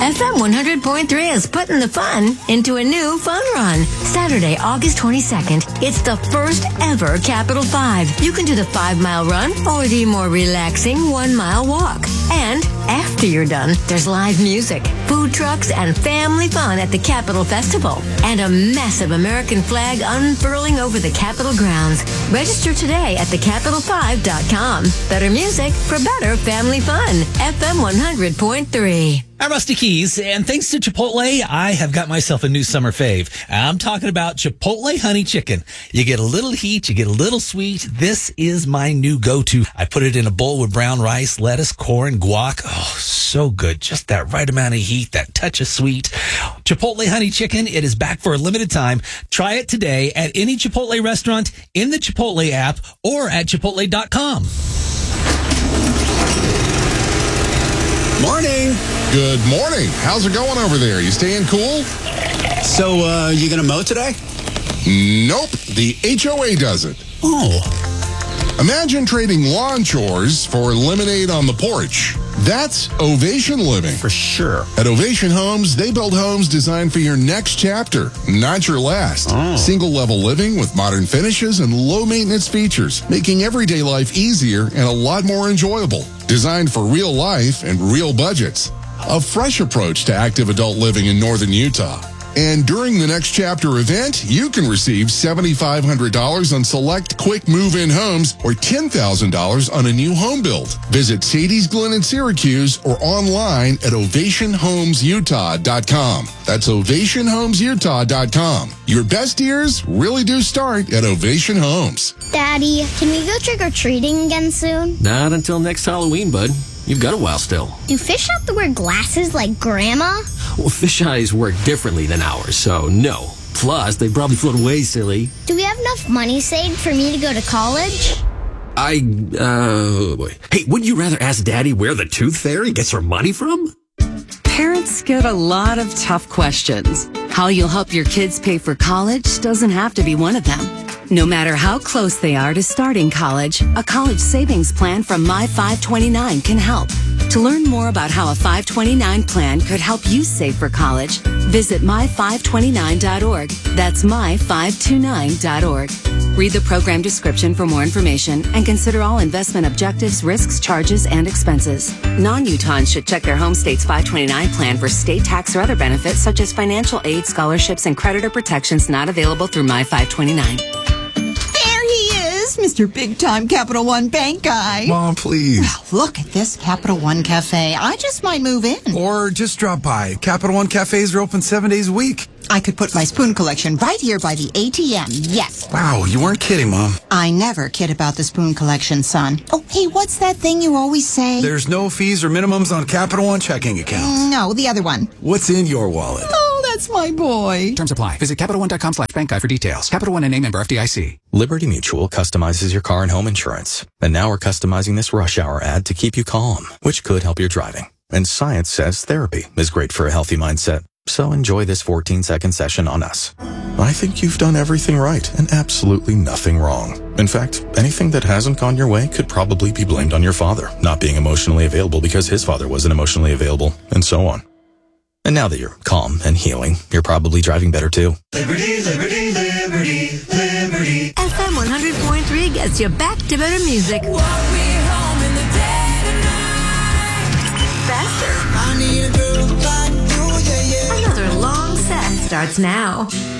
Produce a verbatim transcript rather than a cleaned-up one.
F M one hundred point three is putting the fun into a new fun run. Saturday, August twenty-second, it's the first ever Capital five. You can do the five-mile run or the more relaxing one-mile walk. And after you're done, there's live music, food trucks, and family fun at the Capitol Festival. And a massive American flag unfurling over the Capitol grounds. Register today at the capital five dot com. Better music for better family fun. F M one hundred point three. I'm Rusty Keys, and thanks to Chipotle, I have got myself a new summer fave. I'm talking about Chipotle Honey Chicken. You get a little heat, you get a little sweet. This is my new go-to. I put it in a bowl with brown rice, lettuce, corn, guac. Oh, so good. Just that right amount of heat, that touch of sweet. Chipotle Honey Chicken, it is back for a limited time. Try it today at any Chipotle restaurant, in the Chipotle app, or at chipotle dot com. Morning. Good morning. How's it going over there? You staying cool? So, uh, you gonna mow today? Nope. The H O A does it. Oh. Imagine trading lawn chores for lemonade on the porch. That's Ovation living. For sure. At Ovation Homes, they build homes designed for your next chapter, not your last. Oh. Single-level living with modern finishes and low-maintenance features, making everyday life easier and a lot more enjoyable. Designed for real life and real budgets. A fresh approach to active adult living in northern Utah. And during the Next Chapter event, you can receive seven thousand five hundred dollars on select quick move-in homes or ten thousand dollars on a new home build. Visit Sadie's Glen in Syracuse or online at ovation homes utah dot com. That's ovation homes utah dot com. Your best years really do start at Ovation Homes. Daddy, can we go trick-or-treating again soon? Not until next Halloween, bud. You've got a while still. Do fish have to wear glasses like Grandma? Well, fish eyes work differently than ours, so no. Plus, they probably float away, silly. Do we have enough money saved for me to go to college? I, uh, boy. Hey, wouldn't you rather ask Daddy where the tooth fairy gets her money from? Parents get a lot of tough questions. How you'll help your kids pay for college doesn't have to be one of them. No matter how close they are to starting college, a college savings plan from My five twenty-nine can help. To learn more about how a five twenty-nine plan could help you save for college, visit my five twenty-nine dot org. That's my five twenty-nine dot org. Read the program description for more information and consider all investment objectives, risks, charges, and expenses. Non-Utahns should check their home state's five twenty-nine plan for state tax or other benefits such as financial aid, scholarships, and creditor protections not available through My five twenty-nine. Mister Big Time Capital One Bank guy. Mom, please. Well, look at this Capital One Cafe. I just might move in. Or just drop by. Capital One Cafes are open seven days a week. I could put my spoon collection right here by the A T M. Yes. Wow, you weren't kidding, Mom. I never kid about the spoon collection, son. Oh, hey, what's that thing you always say? There's no fees or minimums on Capital One checking accounts. No, the other one. What's in your wallet? Oh, that's my boy. Terms apply. Visit Capital One dot com slash bank guide for details. Capital One and a member F D I C. Liberty Mutual customizes your car and home insurance. And now we're customizing this rush hour ad to keep you calm, which could help your driving. And science says therapy is great for a healthy mindset. So enjoy this fourteen-second session on us. I think you've done everything right and absolutely nothing wrong. In fact, anything that hasn't gone your way could probably be blamed on your father, not being emotionally available because his father wasn't emotionally available, and so on. And now that you're calm and healing, you're probably driving better too. Liberty, liberty, liberty, liberty. F M one hundred point three gets you back to better music. Walk me home in the dead of night. Faster. I need a girl like you, yeah, yeah. Another long set starts now.